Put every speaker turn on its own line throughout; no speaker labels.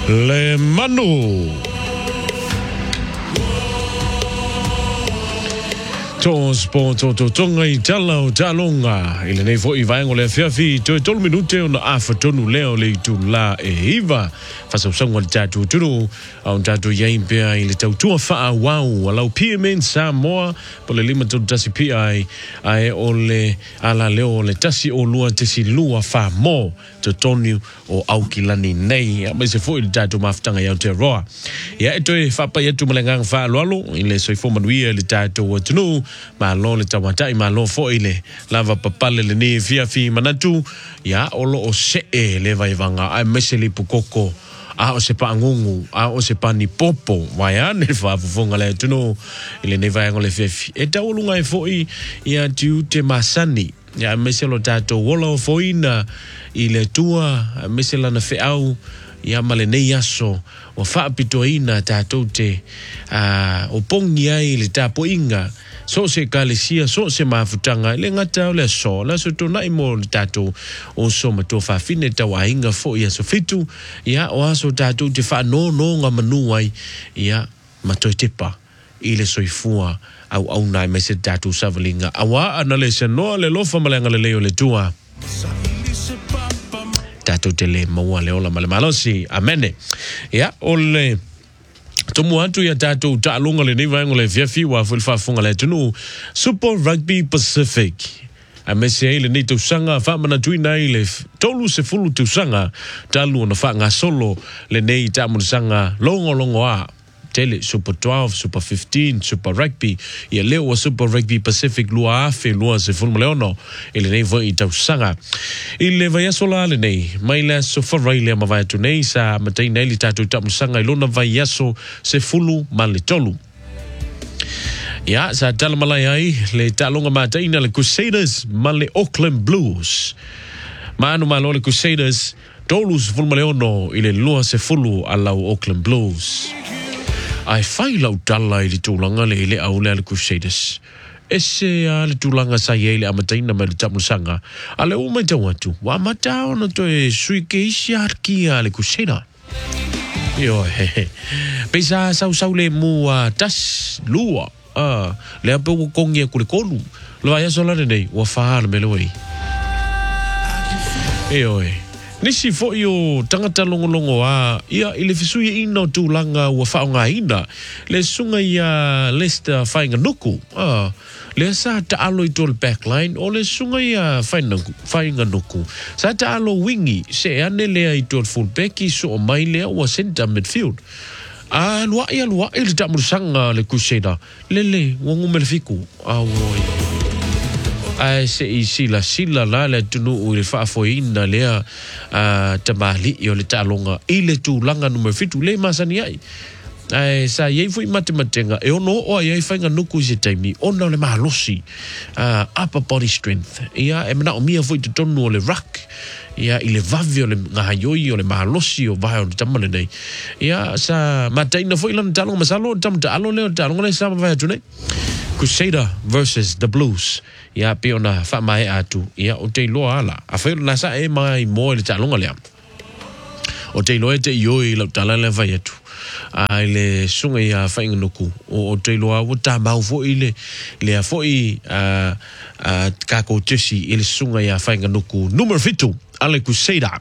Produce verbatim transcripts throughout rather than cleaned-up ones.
Le Manu. Tos po to to tonga I tala o talonga ile nei fo I vaengo le fiafi to tolu minute ona afa tonu leo le tu la e iva fa so songo le tatu tunu on tatu yaimpe ile tau tua fa wow ala P M N Samoa po le lima to tasi P I ai ole ala leo le tasi o lua tasi lua fa mo to tonu o aukilani nei ma se fo ile tatu maftanga ya te roa ya eto e fa pa yetu malengang fa lolo ile so fo manuia le tatu o tunu ma lo le tawata ma lo fo ile lava papale le ni fia fi manatu ya olo o se e le vai vanga ai meseli pukoko a o se pa ngungu a o se pa ni popo vai ane fa funga le tuno ile ne vai ngole fi e ta ulunga e fo I ya tiu te masani ya meselo tato wolo fo ina ile tua mesela na fe au ya male nei aso o fa pitoina tato te a o pongi ai le tapo inga so se kalesia so se mafutanga le ngata le so la so to nai mo tato o so mato fa fine ta wainga fo ya so fitu ya o so tato te fa no no nga manu ai ya mato tepa ile so ifua au au nai me se tato savalinga awa analisa no le lofa malanga le leo le tua tato tele mo le ola male malosi amene ya ole Tomu atu ya tatu talunga le ni vaengo le fiafi wa fulfa funga le tunu Super Rugby Pacific. Amese ile ni tusanga fa mana tuina ile tolu se fulu tusanga talu na fa nga solo le nei tamu sanga longo longo a tele Super twelve, Super fifteen, Super Rugby. Ya leo wa Super Rugby Pacific lua afe lua se fulma leono ile nei va itusanga. Ile va yasola le nei maila so faraile ma va tu nei sa matai nei li tatu tamu sanga ilona va yaso se fulu male tolu. Ya sa talamalai ai le talonga matai na le Crusaders male Auckland Blues. Manu malo le Crusaders tolu se fulma leono ile lua se fulu ala Auckland Blues. Ai fai lau tala I le tūlanga le ile au le Crusaders. Ese a le tūlanga sa ye le amataina mai le tamusanga. A le umai tau atu. Wa matao na to e sui ke isi arki a le Crusader. Yo he he. Pesa sau sau le mua tas lua. Ah, le ape u kongi a kule kolu. Le vai aso la nei. Wa faa me le wei. Yo he. Nisi fo yo tangata longo longo a ia ile fisui ino tūlanga ua whaonga ina le sunga ia Leicester whainga nuku ah le sa ta alo I tol backline o le sunga ia whainga nuku sa ta alo wingi se ane lea I tol fullback I so o mai lea ua center midfield a lua ia lua ili tamurusanga le Crusader lele wangu melefiku a woi ai se I sila sila la le tunu u le whaafoina lea uh, tamali I o le talonga I le tūlanga numero fitu le masani ai ai sa iei fui matematenga e ono o iei whainga nuku se taimi ona le mahalosi uh, upper body strength ia e mana o mia fui te tonu o le ruck ia I le vavi o le ngahayoi o le mahalosi o vahe o le tamale nei ia sa mataina fui lana talonga masalo tamta alo leo talonga nei sama vahe tunei Crusader versus the Blues. Ia piona fa mai atu. Ia o te loa ala. A whaero nasa e mai mo le talonga lea. O te loa e te ioi lau talala vai atu. A le sunga ia whainga nuku. O, o te loa o ta mau fo I le. Lea fo I uh, uh, kako tisi I le sunga ia whainga nuku. Numero fitu. Ale Crusader.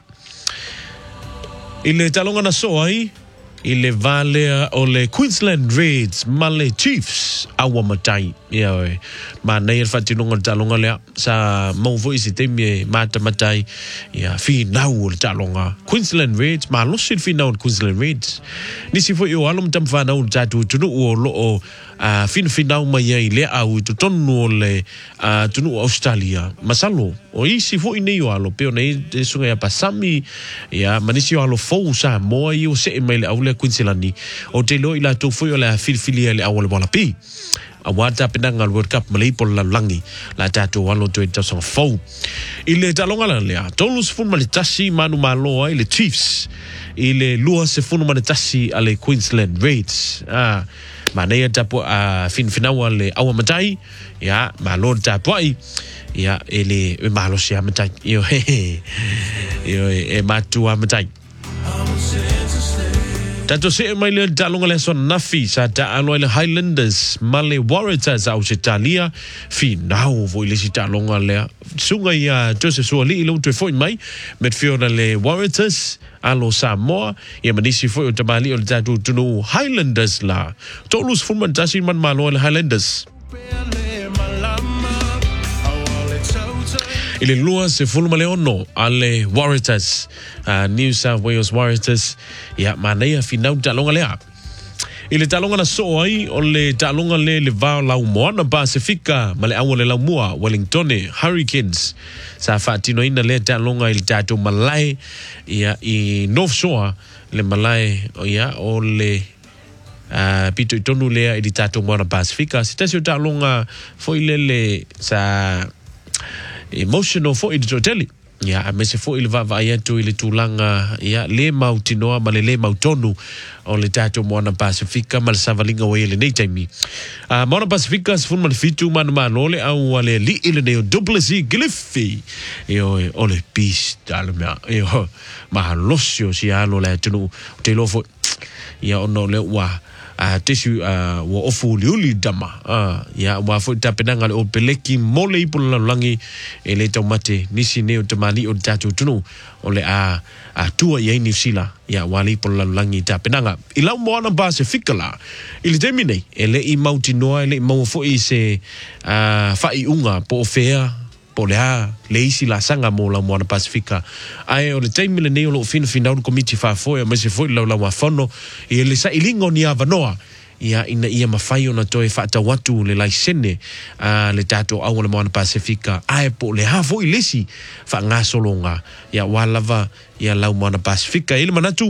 I le talonga na so ai. I le valea o le Queensland Reds ma le Chiefs awa matai ia oe ma nei e whatinonga talonga lea sa mau voi se temi e mata matai ia fi nau o le talonga Queensland Reds ma losi fi nau o Queensland Reds nisi foi o alom tam whanau tatu tunu o lo o uh, fin fi nau mai ai lea au tu tonu o le uh, tunu o Australia masalo o isi foi nei o alo peo nei te sunga ia pasami ia manisi o alo fou sa moa I o se e mai le au le Queenslandi o te lo ila tu foi o le filfili le awale bola pi a wata penanga World Cup malei por la langi la tatu walo to ita song fou ile talonga la lea tolus fun mali tasi manu malo ile Chiefs ile lua se fun mali tasi ale Queensland Reds ah manea tapo a fin finawa le awa matai ya malo tapo ai ya ele malo sia matai yo he yo e matu matai. I'm a Tato se mai le talonga le son nafi sa ta alo le Highlanders male Waratahs au se talia fi nau vo le si talonga le sunga ia tose so li lo te foi mai met fiona le Waratahs alo Samoa ia manisi foi o tamali o tatu tunu Highlanders la tolus fulman tasin man malo le Highlanders ile lua se fulma leono ale Waratahs uh, New South Wales Waratahs ya manea finau talonga lea ile talonga na so ai o le talonga le le va la Moana Pasifika male awole la mua Wellington Hurricanes sa fatino ina le talonga il tato malai ya i North Shore le malai o ya o le uh, pito itonu lea il tato Moana Pasifika sitasio talonga foi lele sa emotional for it totally ya mese for il va va ya to ile tulanga ya le mautinoa male le mautonu o le tato Moana Pasifika mal savalinga wa ile nei taimi a Moana Pasifika se fun fitu man manole au ale li ile ne double C Giliffi yo o le pis dalma yo ma losio si alo le tunu te lofo ya ono le wa a tesu a wo ofu liuli dama a ya wa fo tapenanga le o peleki mole ipo langi e le tomate nisi neo tamali o tatu tunu o le a a tua ye ni sila ya wali ipo langi tapenanga ila Moana Pasifika la ile temine ele i mautinoa ele mau fo i se a fai unga po fea po le a le isi la sanga mo la Moana Pasifika ai o le taimi le neo lo fina fina o komiti fa fo e mese fo la la wafono e le sa ilingo ni avanoa ia ina ia mafai ona toe fata watu le laisene uh, le tato au le Moana Pasifika ai po le ha fo ilesi fa nga solonga ia walava ia la Moana Pasifika ile manatu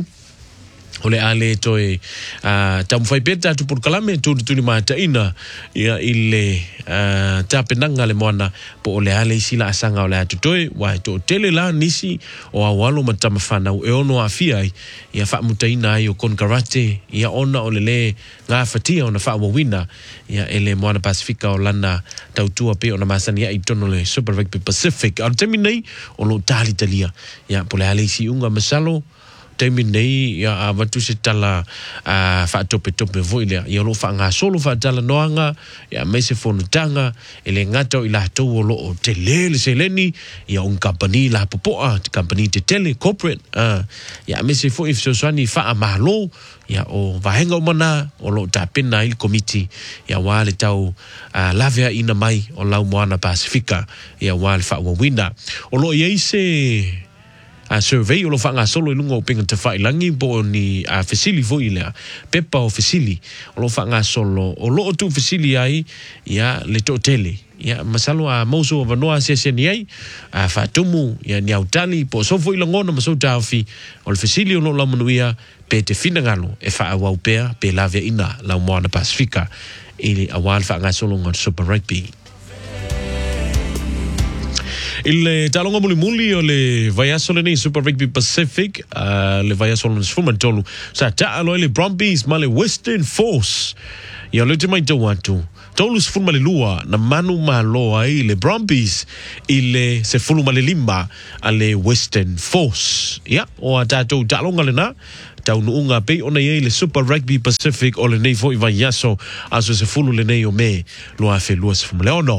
ole ale toe uh, tam fai peta tu por kalame tu tu ni mata ina ia ile uh, tapenanga le Moana po ole ale sila asanga ole atu toe wa to tele la nisi o awalo matama fana e ono afia ia fa mutaina ai o kon karate ia ona ole le nga fatia ona fa wina ia ele Moana Pasifika o lana tautua pe ona masani ia itono le Super Rugby Pacific al terminei o lo tali talia ia po le ale si unga masalo temi nei ya watu se tala a fa tope tope voile ya lo fa nga solo fa tala noanga ya mese fonu tanga ele ngato ila to lo o tele seleni ya un company la popoa company te tele corporate uh, ya mese fo if so swani fa amalo ya o vahenga mana o lo tapena il committee ya wale tau uh, lavea ina mai o la Moana Pasifika ya wale fa wina o lo yeise a survey o lo fanga solo lungo pinga te fai langi bo ni a facili voile pepa o facili o lo fanga solo o lo tu facili ai ya le totele ya masalo a moso va no asia ni ai a fatumu ya ni autali po so foi langona maso tafi o le facili o lo la manuia pe te finangalo e fa wa upea pe lave ina la Moana Pasifika ili awal fanga solo ngon Super Rugby il talonga muli muli o le vaiasole nei Super Rugby Pacific uh, le vaiasole nes fumantolu sa ta alo le Brumbies ma le Western Force ia le te mai tau atu tolus fulma le lua na manu malo ai le Brumbies ile se fulma le lima a le Western Force ia o a tatou talonga le na tau nuunga pe ona ye le Super Rugby Pacific o le nei fo i vaiaso aso se fulu le nei o me lua fe lua se fulma le ono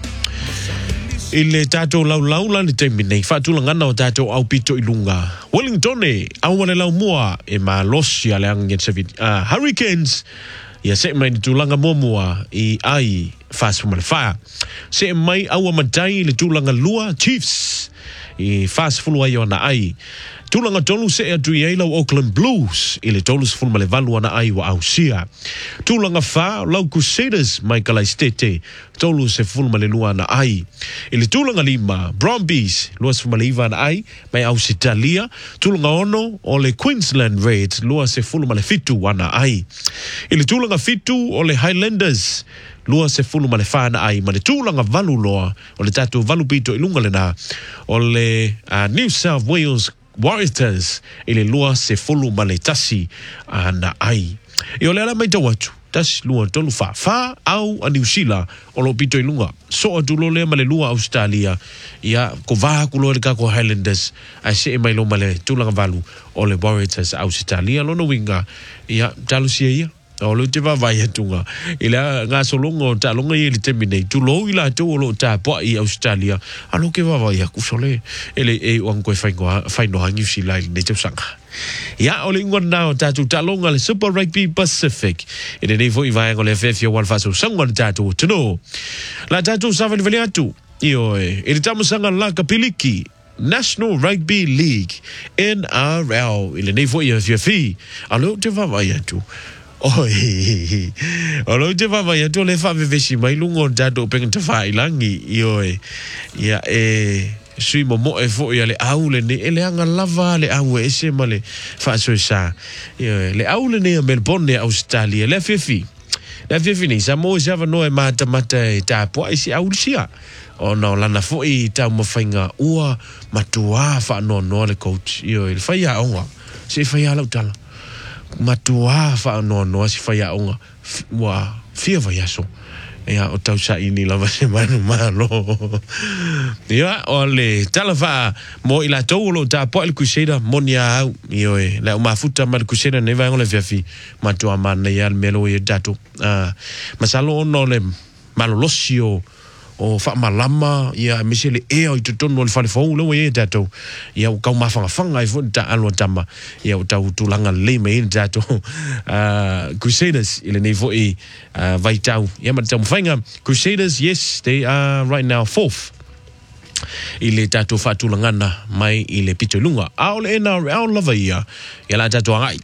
ile tato lau lau la ni te minei fatula ngana o tato au pito ilunga Wellington au wale lau mua e ma losi ale angen se uh, Hurricanes ia se mai ni tulanga momua i ai fast from the fire se mai au matai le tulanga lua Chiefs i fast full ai ona ai tulanga tolu se atu i lau Auckland Blues ile tolu se full male valu ana ai wa ausia tulanga fa lau Crusaders Michael Aistete tolu se full male lua ana ai ile tulanga lima Brumbies lua se full male iva ana ai mai Ausitalia tulanga ono o le Queensland Reds lua se full male fitu ana ai ile tulanga fitu o le Highlanders lua se fulu male fana ai ma le tulanga valu loa o le tatu valu pito ilunga le na o le uh, New South Wales Waratahs ile lua se fulu male tasi ana ai i o le ala mai tawatu tas lua tolu fa fa au a New Zealand o lo pito ilunga so a tulo le male lua Australia ia ko va ku lo le ka ko Highlanders a se mai lo male tulanga valu o le Warriors Australia lo no winga ia talusia ia o lo te va vai tunga ila nga solongo ta longa i le terminate tu lo ila tu lo ta po i Australia alo ke va vai ku sole ele e wan ko fai ko fai no hangi si lai ne te sanga ya o le ngona ta tu ta longa le Super Rugby Pacific ele ne vo i vai ko le F F one faso sanga ta tu no la ta tu sa va le atu io e ele tamu sanga la kapiliki National Rugby League N R L ele ne vo i F F alo te va vai atu oi alo te va vai to le fa vesi mai lungo dato pengen te fai langi io ya e sui mo mo e fo ya le aule ne ele anga lava le au e se male fa so sa io le aule ne Melbourne Australia le fifi le fifi ni sa mo ja va no e mata mata ta po isi aule sia o no lana fo i ta mo fainga ua matua fa no no le coach io il fa ya onga se fa ya la utala matua fa no no si fa ya onga wa fia va ya so ya o tau sa ini lava se manu malo ya ole talava mo ila tolo ta po el kuseda monia yo e la ma futa ma kuseda ne va ngole fiafi matua man ya melo ye dato ah masalo no le malo losio o fa malama ia misele e o to no le fa fo lo ye dato ia o ka ma fa fanga i fo ta alo tama ia o ta utulanga le me dato uh Crusaders ile ne fo e vai tau ia ma tau fainga Crusaders yes they are right now fourth ile dato fa tulangana mai ile pitolunga all in our all love ia ia la dato ngai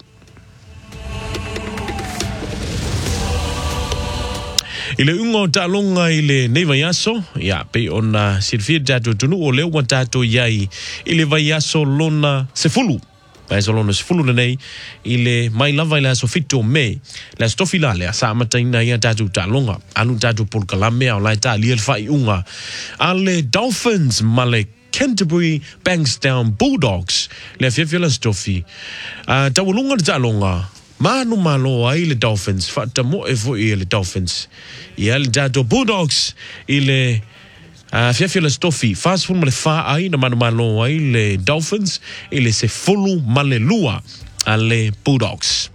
ile ungo ta longa ile ne vaiaso ya pe ona silfia dato tunu o leo tato yai ile vaiaso lona sefulu pa so lona sefulu nei ile mai lava ile so fito me la stofila le sa mataina ya dato ta longa anu dato por kalame o la ta liel fai unga ale Dolphins male Canterbury Bankstown Bulldogs le fiafila stofi a ta lunga ta longa manu malo ai le Dolphins fa ta mo e fo i le Dolphins ia le dato Bulldogs ile a fiafila stofi fast food male fa ai na manu malo ai le Dolphins ile se fulu male lua ale Bulldogs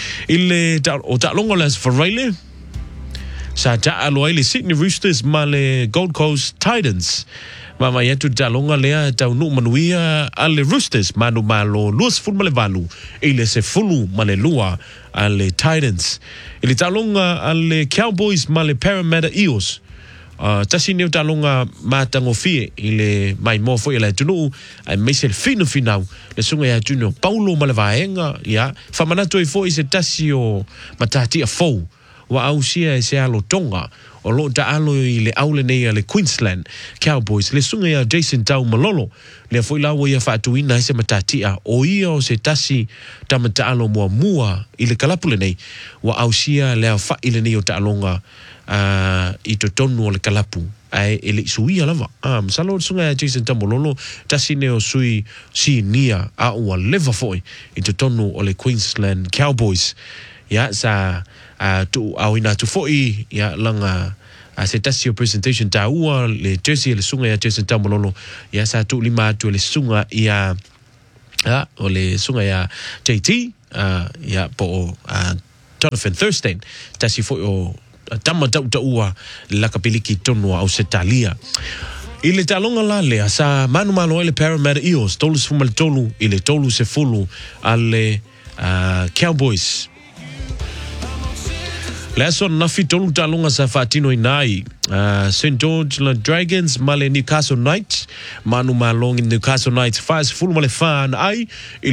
ile ta o ta longo las for Riley sa ta alo ile Sydney Roosters male Gold Coast Titans mama ya tu talonga lea tau nu manuia ale Roosters manu malo luas fulu male valu ile se fulu male lua ale Titans ile talonga ale Cowboys male Parramatta Eels uh, tasi neu talonga matango fie ile mai mo fo ile tunu ai mesel fino finau le sunga ya tuno Paulo male vaenga ya famanato i fo i se tasi o matati a fo wa ausia e se alo tonga o lo ta alo i le aule nei le Queensland Cowboys le sunga ya Jason Tau Malolo le foi la wa fa tu ina se matatia o ia o se tasi tamata alo mua mua i le kalapule nei wa ausia le fa ile nei o ta alonga uh, i to tonu o le kalapu ai ele suia lava ah salo sunga ya Jason Tau Malolo tasi ne o sui si nia a o leva foi i to tonu o le Queensland Cowboys ya sa uh, tu awina tu foi ya langa uh, se tasio presentation ta ua le jersey le sunga ya Jason Tau Malolo ya sa tu lima tu le sunga ya uh, o le sunga ya J T uh, ya po uh, Jonathan Thurston tasi foi o tama tau ta ua la kapiliki tonua au setalia ile talonga la le sa manu malo ile Parramatta Eels tolu fumal tolu ile tolu se fulu ale uh, Cowboys Leso nafi tolu talonga sa fatino inai uh, Saint George la Dragons male Newcastle Knights manu malong in Newcastle Knights fast full male fan ai